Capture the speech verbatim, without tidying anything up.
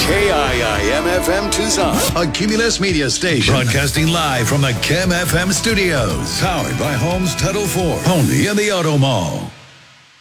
K I I M F M Tucson, a Cumulus Media station. Broadcasting live from the K I M F M studios. Powered by Homes Title four, only in the Auto Mall.